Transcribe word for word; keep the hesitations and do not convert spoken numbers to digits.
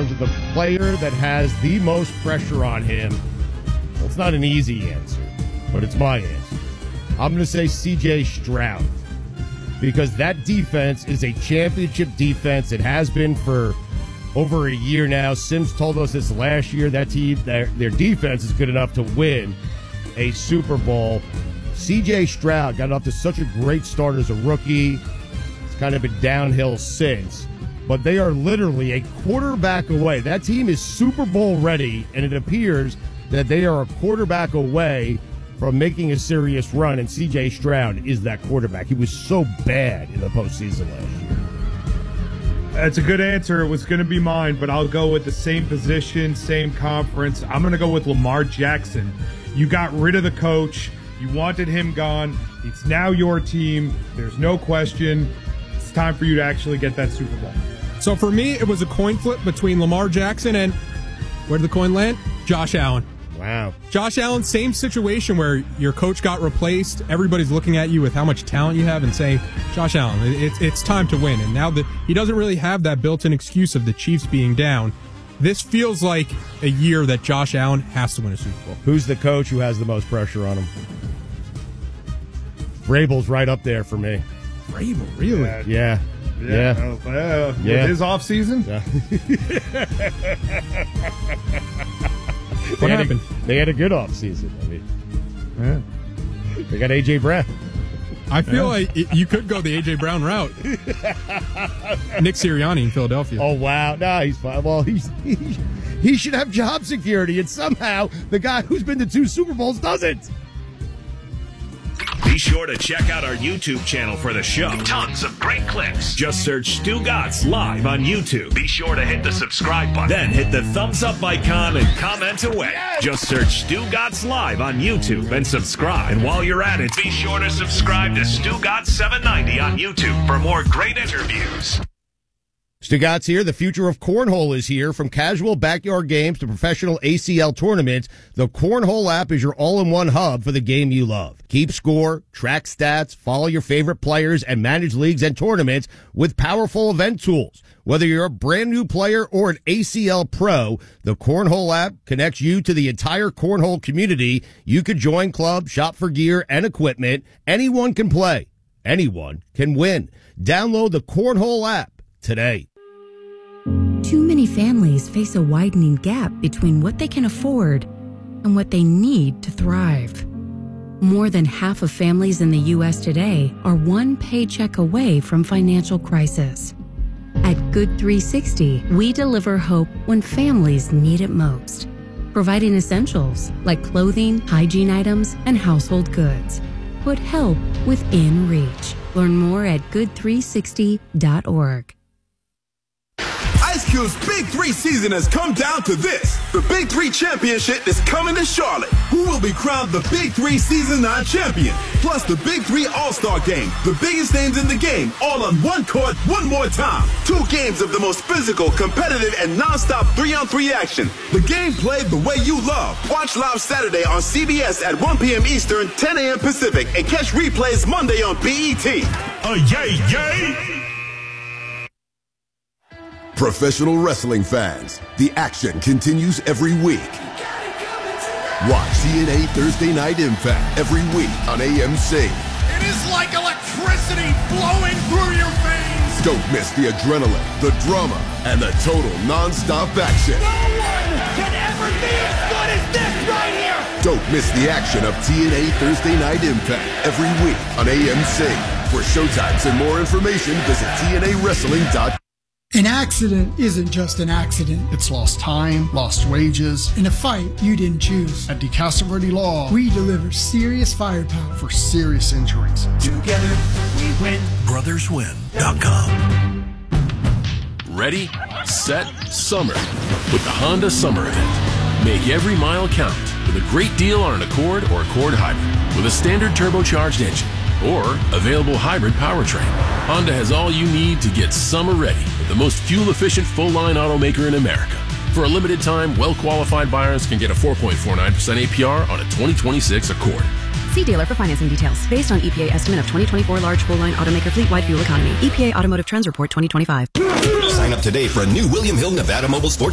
terms of the player that has the most pressure on him, well, it's not an easy answer, but it's my answer. I'm going to say C J Stroud, because that defense is a championship defense. It has been for over a year now. Sims told us this last year. That team, their, their defense is good enough to win a Super Bowl. C J Stroud got off to such a great start as a rookie. It's kind of been downhill since. But they are literally a quarterback away. That team is Super Bowl ready, and it appears that they are a quarterback away from making a serious run, and C J Stroud is that quarterback. He was so bad in the postseason last year. That's a good answer. It was going to be mine, but I'll go with the same position, same conference. I'm going to go with Lamar Jackson. You got rid of the coach. You wanted him gone. It's now your team. There's no question. It's time for you to actually get that Super Bowl. So for me, it was a coin flip between Lamar Jackson and, where did the coin land? Josh Allen. Wow. Josh Allen, same situation where your coach got replaced. Everybody's looking at you with how much talent you have and saying, Josh Allen, it's it's time to win. And now that he doesn't really have that built-in excuse of the Chiefs being down, this feels like a year that Josh Allen has to win a Super Bowl. Who's the coach who has the most pressure on him? Vrabel's right up there for me. Vrabel, really? Yeah. Yeah. Yeah. yeah. Oh, uh, yeah. With his offseason? Yeah. What they happened? A, they had a good offseason. I mean, Yeah. they got A J. Brown. I feel yeah. like it, you could go the A J. Brown route. Nick Sirianni in Philadelphia. Oh, wow. No, he's fine. Well, he's, he, he should have job security, and somehow the guy who's been to two Super Bowls doesn't. Be sure to check out our YouTube channel for the show. Tons of great clips. Just search Stugotz Live on YouTube. Be sure to hit the subscribe button. Then hit the thumbs up icon and comment away. Yes! Just search Stugotz Live on YouTube and subscribe. And while you're at it, be sure to subscribe to Stugotz seven ninety on YouTube for more great interviews. Stugotz here. The future of cornhole is here. From casual backyard games to professional A C L tournaments, the Cornhole app is your all-in-one hub for the game you love. Keep score, track stats, follow your favorite players, and manage leagues and tournaments with powerful event tools. Whether you're a brand new player or an A C L pro, the Cornhole app connects you to the entire cornhole community. You could join clubs, shop for gear and equipment. Anyone can play. Anyone can win. Download the Cornhole app today. Too many families face a widening gap between what they can afford and what they need to thrive. More than half of families in the U S today are one paycheck away from financial crisis. At Good three sixty, we deliver hope when families need it most, providing essentials like clothing, hygiene items, and household goods. Put help within reach. Learn more at good three sixty dot org. Ice Cube's Big Three season has come down to this. The Big Three Championship is coming to Charlotte. Who will be crowned the Big Three Season nine champion? Plus the Big Three All-Star Game. The biggest names in the game, all on one court, one more time. Two games of the most physical, competitive, and non-stop three-on-three action. The game played the way you love. Watch live Saturday on C B S at one p.m. Eastern, ten a.m. Pacific, and catch replays Monday on B E T. Uh, yay, yay! Professional wrestling fans, the action continues every week. Watch T N A Thursday Night Impact every week on A M C. It is like electricity flowing through your veins. Don't miss the adrenaline, the drama, and the total non-stop action. No one can ever be as good as this right here. Don't miss the action of T N A Thursday Night Impact every week on A M C. For showtimes and more information, visit T N A wrestling dot com. An accident isn't just an accident. It's lost time, lost wages, and a fight you didn't choose. At DeCastro Law, we deliver serious firepower for serious injuries. Together, we win. brothers win dot com. Ready, set, summer with the Honda Summer Event. Make every mile count with a great deal on an Accord or Accord Hybrid with a standard turbocharged engine or available hybrid powertrain. Honda has all you need to get summer ready with the most fuel-efficient full-line automaker in America. For a limited time, well-qualified buyers can get a four point four nine percent A P R on a twenty twenty-six Accord. See dealer for financing details. Based on E P A estimate of twenty twenty-four large full-line automaker fleet-wide fuel economy. E P A Automotive Trends Report twenty twenty-five. Sign up today for a new William Hill Nevada Mobile Sports